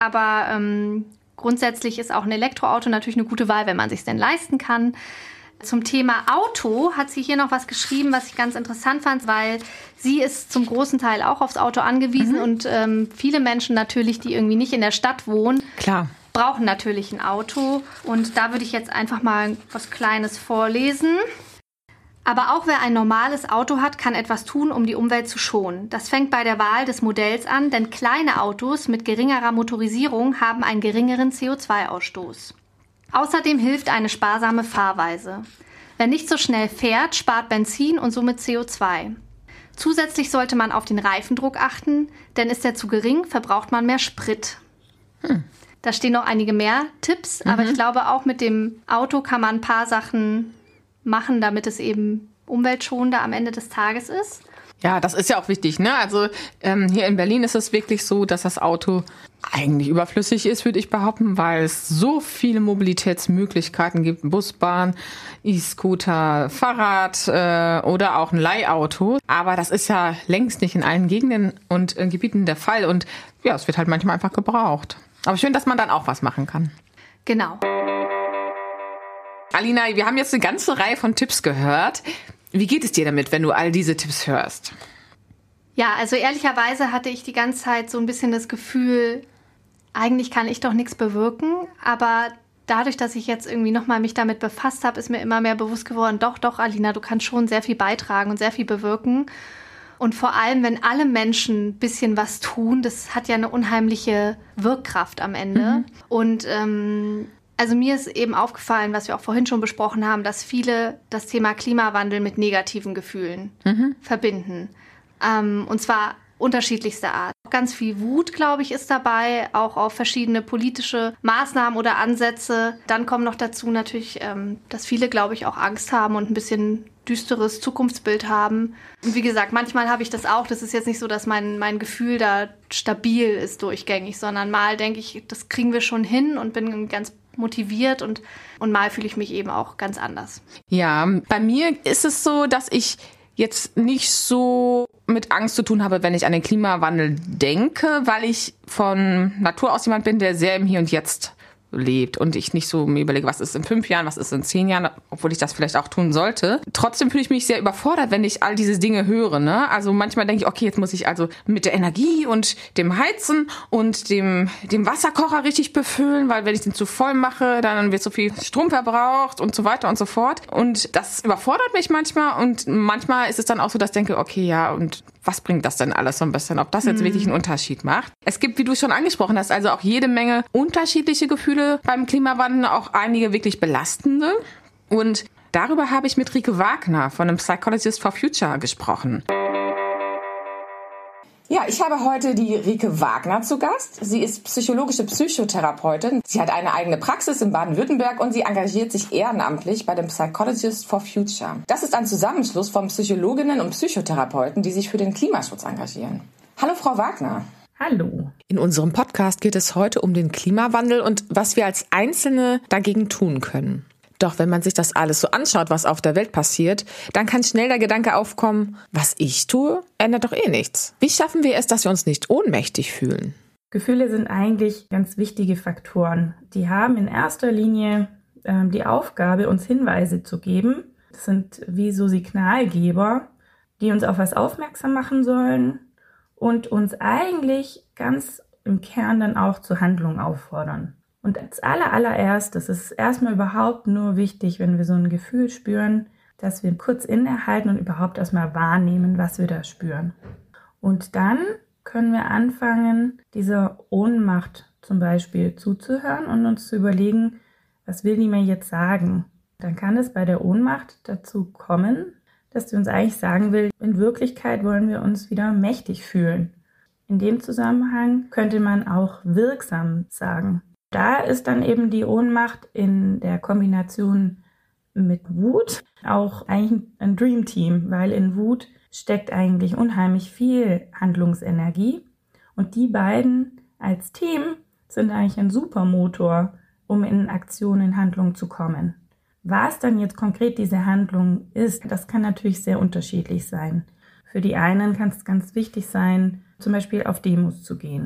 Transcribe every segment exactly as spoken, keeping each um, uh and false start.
Aber ähm, grundsätzlich ist auch ein Elektroauto natürlich eine gute Wahl, wenn man es sich denn leisten kann. Zum Thema Auto hat sie hier noch was geschrieben, was ich ganz interessant fand, weil sie ist zum großen Teil auch aufs Auto angewiesen. Mhm. Und ähm, viele Menschen natürlich, die irgendwie nicht in der Stadt wohnen, Klar. brauchen natürlich ein Auto. Und da würde ich jetzt einfach mal was Kleines vorlesen. Aber auch wer ein normales Auto hat, kann etwas tun, um die Umwelt zu schonen. Das fängt bei der Wahl des Modells an, denn kleine Autos mit geringerer Motorisierung haben einen geringeren C O zwei Ausstoß. Außerdem hilft eine sparsame Fahrweise. Wer nicht so schnell fährt, spart Benzin und somit C O zwei. Zusätzlich sollte man auf den Reifendruck achten, denn ist er zu gering, verbraucht man mehr Sprit. Hm. Da stehen noch einige mehr Tipps, mhm. aber ich glaube, auch mit dem Auto kann man ein paar Sachen machen, damit es eben umweltschonender am Ende des Tages ist. Ja, das ist ja auch wichtig, ne? Also ähm, hier in Berlin ist es wirklich so, dass das Auto eigentlich überflüssig ist, würde ich behaupten, weil es so viele Mobilitätsmöglichkeiten gibt. Bus, Bahn, E-Scooter, Fahrrad äh, oder auch ein Leihauto. Aber das ist ja längst nicht in allen Gegenden und äh, Gebieten der Fall. Und ja, es wird halt manchmal einfach gebraucht. Aber schön, dass man dann auch was machen kann. Genau. Alina, wir haben jetzt eine ganze Reihe von Tipps gehört. Wie geht es dir damit, wenn du all diese Tipps hörst? Ja, also ehrlicherweise hatte ich die ganze Zeit so ein bisschen das Gefühl, eigentlich kann ich doch nichts bewirken. Aber dadurch, dass ich jetzt irgendwie nochmal mich damit befasst habe, ist mir immer mehr bewusst geworden, doch, doch, Alina, du kannst schon sehr viel beitragen und sehr viel bewirken. Und vor allem, wenn alle Menschen ein bisschen was tun, das hat ja eine unheimliche Wirkkraft am Ende. Mhm. Und ähm, Also mir ist eben aufgefallen, was wir auch vorhin schon besprochen haben, dass viele das Thema Klimawandel mit negativen Gefühlen mhm. verbinden. Ähm, und zwar unterschiedlichster Art. Ganz viel Wut, glaube ich, ist dabei, auch auf verschiedene politische Maßnahmen oder Ansätze. Dann kommt noch dazu natürlich, ähm, dass viele, glaube ich, auch Angst haben und ein bisschen düsteres Zukunftsbild haben. Und wie gesagt, manchmal habe ich das auch. Das ist jetzt nicht so, dass mein, mein Gefühl da stabil ist durchgängig, sondern mal denke ich, das kriegen wir schon hin und bin ganz motiviert und, und mal fühle ich mich eben auch ganz anders. Ja, bei mir ist es so, dass ich jetzt nicht so mit Angst zu tun habe, wenn ich an den Klimawandel denke, weil ich von Natur aus jemand bin, der sehr im Hier und Jetzt lebt und ich nicht so mir überlege, was ist in fünf Jahren, was ist in zehn Jahren, obwohl ich das vielleicht auch tun sollte. Trotzdem fühle ich mich sehr überfordert, wenn ich all diese Dinge höre, ne? Also manchmal denke ich, okay, jetzt muss ich also mit der Energie und dem Heizen und dem, dem Wasserkocher richtig befüllen, weil wenn ich den zu voll mache, dann wird so viel Strom verbraucht und so weiter und so fort. Und das überfordert mich manchmal und manchmal ist es dann auch so, dass ich denke, okay, ja, und was bringt das denn alles so ein bisschen, ob das jetzt mhm. wirklich einen Unterschied macht? Es gibt, wie du schon angesprochen hast, also auch jede Menge unterschiedliche Gefühle beim Klimawandel, auch einige wirklich belastende. Und darüber habe ich mit Rike Wagner von dem Psychologist for Future gesprochen. Ja, ich habe heute die Rike Wagner zu Gast. Sie ist psychologische Psychotherapeutin. Sie hat eine eigene Praxis in Baden-Württemberg und sie engagiert sich ehrenamtlich bei dem Psychologist for Future. Das ist ein Zusammenschluss von Psychologinnen und Psychotherapeuten, die sich für den Klimaschutz engagieren. Hallo, Frau Wagner. Hallo. In unserem Podcast geht es heute um den Klimawandel und was wir als Einzelne dagegen tun können. Doch wenn man sich das alles so anschaut, was auf der Welt passiert, dann kann schnell der Gedanke aufkommen, was ich tue, ändert doch eh nichts. Wie schaffen wir es, dass wir uns nicht ohnmächtig fühlen? Gefühle sind eigentlich ganz wichtige Faktoren. Die haben in erster Linie äh, die Aufgabe, uns Hinweise zu geben. Das sind wie so Signalgeber, die uns auf was aufmerksam machen sollen und uns eigentlich ganz im Kern dann auch zur Handlung auffordern. Und als aller, allererstes ist es erstmal überhaupt nur wichtig, wenn wir so ein Gefühl spüren, dass wir kurz innehalten und überhaupt erstmal wahrnehmen, was wir da spüren. Und dann können wir anfangen, dieser Ohnmacht zum Beispiel zuzuhören und uns zu überlegen, was will die mir jetzt sagen? Dann kann es bei der Ohnmacht dazu kommen, dass sie uns eigentlich sagen will, in Wirklichkeit wollen wir uns wieder mächtig fühlen. In dem Zusammenhang könnte man auch wirksam sagen. Da ist dann eben die Ohnmacht in der Kombination mit Wut auch eigentlich ein Dreamteam, weil in Wut steckt eigentlich unheimlich viel Handlungsenergie und die beiden als Team sind eigentlich ein Supermotor, um in Aktion, in Handlung zu kommen. Was dann jetzt konkret diese Handlung ist, das kann natürlich sehr unterschiedlich sein. Für die einen kann es ganz wichtig sein, zum Beispiel auf Demos zu gehen.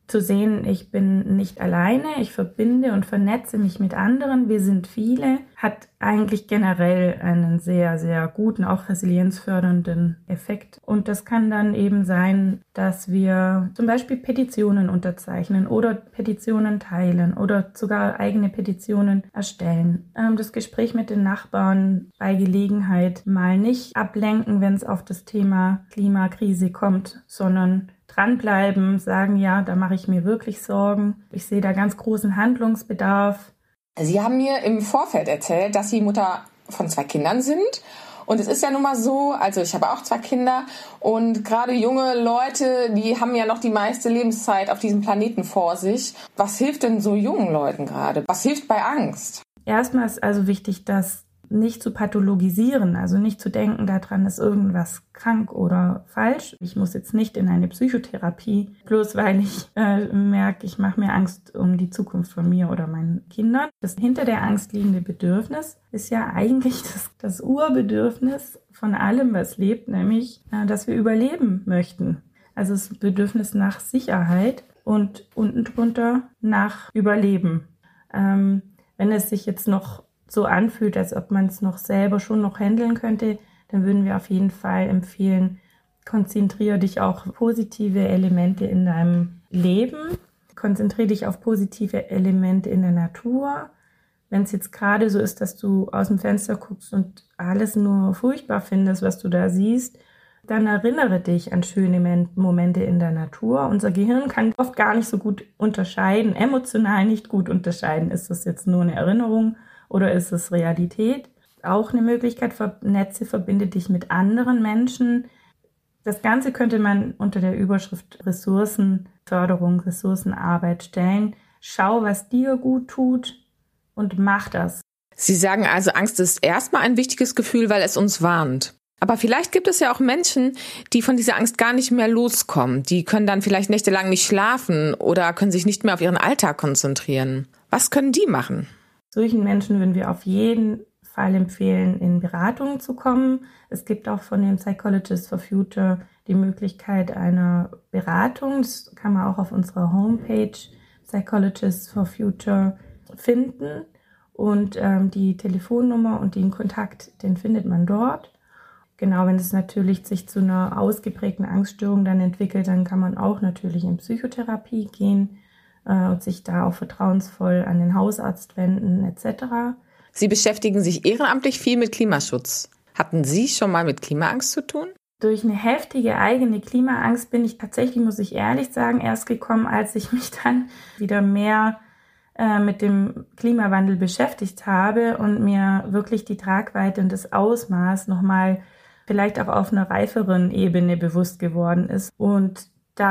zu sehen, ich bin nicht alleine, ich verbinde und vernetze mich mit anderen, wir sind viele, hat eigentlich generell einen sehr, sehr guten, auch resilienzfördernden Effekt. Und das kann dann eben sein, dass wir zum Beispiel Petitionen unterzeichnen oder Petitionen teilen oder sogar eigene Petitionen erstellen. Das Gespräch mit den Nachbarn bei Gelegenheit mal nicht ablenken, wenn es auf das Thema Klimakrise kommt, sondern dranbleiben, sagen, ja, da mache ich mir wirklich Sorgen. Ich sehe da ganz großen Handlungsbedarf. Sie haben mir im Vorfeld erzählt, dass Sie Mutter von zwei Kindern sind. Und es ist ja nun mal so, also ich habe auch zwei Kinder und gerade junge Leute, die haben ja noch die meiste Lebenszeit auf diesem Planeten vor sich. Was hilft denn so jungen Leuten gerade? Was hilft bei Angst? Erstmal ist also wichtig, das nicht zu pathologisieren, also nicht zu denken, daran ist irgendwas krank oder falsch. Ich muss jetzt nicht in eine Psychotherapie, bloß weil ich äh, merke, ich mache mir Angst um die Zukunft von mir oder meinen Kindern. Das hinter der Angst liegende Bedürfnis ist ja eigentlich das, das Urbedürfnis von allem, was lebt, nämlich, äh, dass wir überleben möchten. Also das Bedürfnis nach Sicherheit und unten drunter nach Überleben. Ähm, wenn es sich jetzt noch so anfühlt, als ob man es noch selber schon noch handeln könnte, dann würden wir auf jeden Fall empfehlen, konzentriere dich auch auf positive Elemente in deinem Leben, konzentriere dich auf positive Elemente in der Natur. Wenn es jetzt gerade so ist, dass du aus dem Fenster guckst und alles nur furchtbar findest, was du da siehst, dann erinnere dich an schöne Momente in der Natur. Unser Gehirn kann oft gar nicht so gut unterscheiden, emotional nicht gut unterscheiden, ist das jetzt nur eine Erinnerung oder ist es Realität? Auch eine Möglichkeit, Netze verbindet dich mit anderen Menschen. Das Ganze könnte man unter der Überschrift Ressourcenförderung, Ressourcenarbeit stellen. Schau, was dir gut tut und mach das. Sie sagen also, Angst ist erstmal ein wichtiges Gefühl, weil es uns warnt. Aber vielleicht gibt es ja auch Menschen, die von dieser Angst gar nicht mehr loskommen. Die können dann vielleicht nächtelang nicht schlafen oder können sich nicht mehr auf ihren Alltag konzentrieren. Was können die machen? Solchen Menschen würden wir auf jeden Fall empfehlen, in Beratungen zu kommen. Es gibt auch von den Psychologists for Future die Möglichkeit einer Beratung. Das kann man auch auf unserer Homepage Psychologists for Future finden. Und ähm, die Telefonnummer und den Kontakt, den findet man dort. Genau, wenn es natürlich sich zu einer ausgeprägten Angststörung dann entwickelt, dann kann man auch natürlich in Psychotherapie gehen und sich da auch vertrauensvoll an den Hausarzt wenden et cetera. Sie beschäftigen sich ehrenamtlich viel mit Klimaschutz. Hatten Sie schon mal mit Klimaangst zu tun? Durch eine heftige eigene Klimaangst bin ich tatsächlich, muss ich ehrlich sagen, erst gekommen, als ich mich dann wieder mehr äh, mit dem Klimawandel beschäftigt habe und mir wirklich die Tragweite und das Ausmaß nochmal vielleicht auch auf einer reiferen Ebene bewusst geworden ist. Und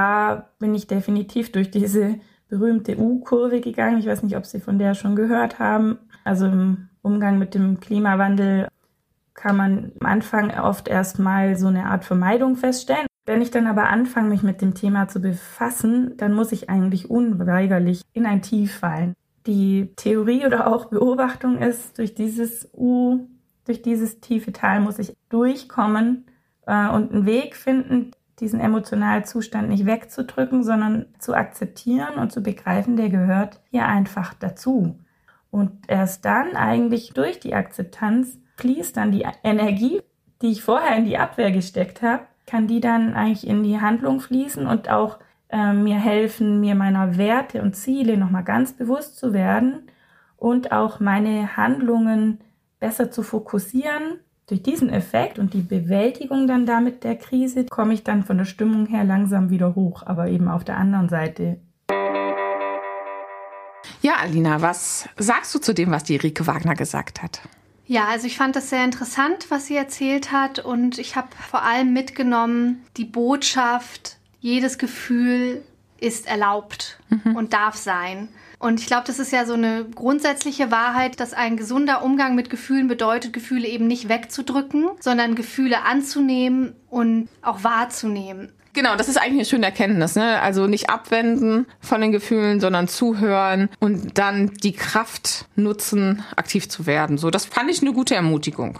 da bin ich definitiv durch diese berühmte U-Kurve gegangen. Ich weiß nicht, ob Sie von der schon gehört haben. Also im Umgang mit dem Klimawandel kann man am Anfang oft erstmal so eine Art Vermeidung feststellen. Wenn ich dann aber anfange, mich mit dem Thema zu befassen, dann muss ich eigentlich unweigerlich in ein Tief fallen. Die Theorie oder auch Beobachtung ist, durch dieses U, durch dieses tiefe Tal muss ich durchkommen äh, und einen Weg finden, diesen emotionalen Zustand nicht wegzudrücken, sondern zu akzeptieren und zu begreifen, der gehört hier einfach dazu. Und erst dann eigentlich durch die Akzeptanz fließt dann die Energie, die ich vorher in die Abwehr gesteckt habe, kann die dann eigentlich in die Handlung fließen und auch äh, mir helfen, mir meiner Werte und Ziele nochmal ganz bewusst zu werden und auch meine Handlungen besser zu fokussieren. Durch diesen Effekt und die Bewältigung dann damit der Krise komme ich dann von der Stimmung her langsam wieder hoch, aber eben auf der anderen Seite. Ja, Alina, was sagst du zu dem, was die Rike Wagner gesagt hat? Ja, also ich fand das sehr interessant, was sie erzählt hat und ich habe vor allem mitgenommen die Botschaft, jedes Gefühl ist erlaubt mhm. und darf sein. Und ich glaube, das ist ja so eine grundsätzliche Wahrheit, dass ein gesunder Umgang mit Gefühlen bedeutet, Gefühle eben nicht wegzudrücken, sondern Gefühle anzunehmen und auch wahrzunehmen. Genau, das ist eigentlich eine schöne Erkenntnis, ne? Also nicht abwenden von den Gefühlen, sondern zuhören und dann die Kraft nutzen, aktiv zu werden. So, das fand ich eine gute Ermutigung.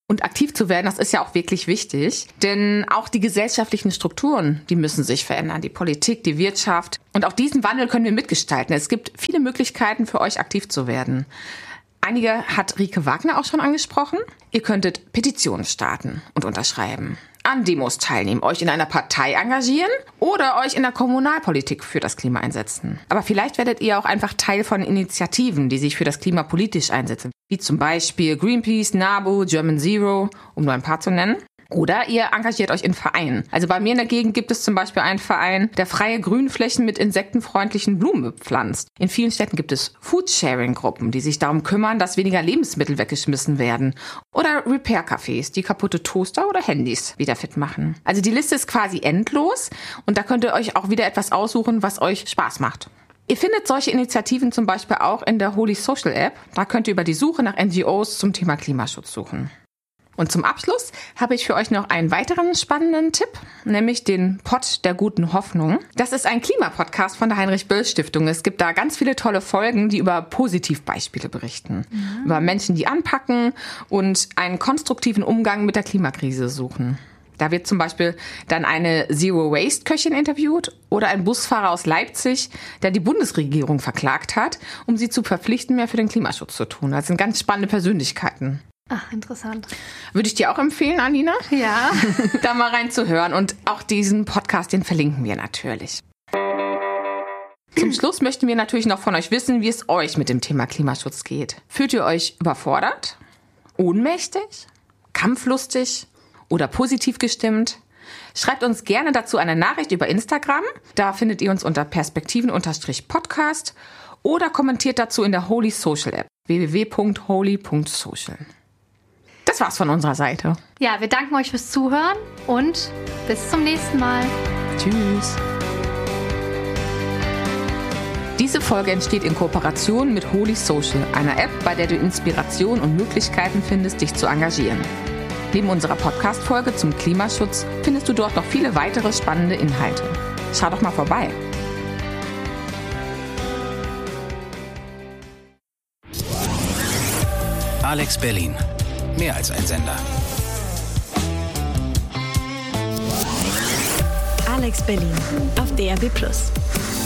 Und aktiv zu werden, das ist ja auch wirklich wichtig. Denn auch die gesellschaftlichen Strukturen, die müssen sich verändern. Die Politik, die Wirtschaft. Und auch diesen Wandel können wir mitgestalten. Es gibt viele Möglichkeiten für euch, aktiv zu werden. Einige hat Rike Wagner auch schon angesprochen. Ihr könntet Petitionen starten und unterschreiben, an Demos teilnehmen, euch in einer Partei engagieren oder euch in der Kommunalpolitik für das Klima einsetzen. Aber vielleicht werdet ihr auch einfach Teil von Initiativen, die sich für das Klima politisch einsetzen, wie zum Beispiel Greenpeace, NABU, German Zero, um nur ein paar zu nennen. Oder ihr engagiert euch in Vereinen. Also bei mir in der Gegend gibt es zum Beispiel einen Verein, der freie Grünflächen mit insektenfreundlichen Blumen bepflanzt. In vielen Städten gibt es Foodsharing-Gruppen, die sich darum kümmern, dass weniger Lebensmittel weggeschmissen werden. Oder Repair-Cafés, die kaputte Toaster oder Handys wieder fit machen. Also die Liste ist quasi endlos und da könnt ihr euch auch wieder etwas aussuchen, was euch Spaß macht. Ihr findet solche Initiativen zum Beispiel auch in der Holy Social App. Da könnt ihr über die Suche nach N G Os zum Thema Klimaschutz suchen. Und zum Abschluss habe ich für euch noch einen weiteren spannenden Tipp, nämlich den Pott der guten Hoffnung. Das ist ein Klimapodcast von der Heinrich-Böll-Stiftung. Es gibt da ganz viele tolle Folgen, die über Positivbeispiele berichten. Mhm. Über Menschen, die anpacken und einen konstruktiven Umgang mit der Klimakrise suchen. Da wird zum Beispiel dann eine Zero-Waste-Köchin interviewt oder ein Busfahrer aus Leipzig, der die Bundesregierung verklagt hat, um sie zu verpflichten, mehr für den Klimaschutz zu tun. Das sind ganz spannende Persönlichkeiten. Ach, interessant. Würde ich dir auch empfehlen, Alina? Ja. Da mal reinzuhören. Und auch diesen Podcast, den verlinken wir natürlich. Zum Schluss möchten wir natürlich noch von euch wissen, wie es euch mit dem Thema Klimaschutz geht. Fühlt ihr euch überfordert? Ohnmächtig? Kampflustig? Oder positiv gestimmt? Schreibt uns gerne dazu eine Nachricht über Instagram. Da findet ihr uns unter Perspektiven-Podcast oder kommentiert dazu in der Holy Social App w w w punkt holy punkt social. Das war's von unserer Seite. Ja, wir danken euch fürs Zuhören und bis zum nächsten Mal. Tschüss. Diese Folge entsteht in Kooperation mit Holy Social, einer App, bei der du Inspiration und Möglichkeiten findest, dich zu engagieren. Neben unserer Podcast-Folge zum Klimaschutz findest du dort noch viele weitere spannende Inhalte. Schau doch mal vorbei. Alex Berlin. Mehr als ein Sender. Alex Berlin auf D R B plus.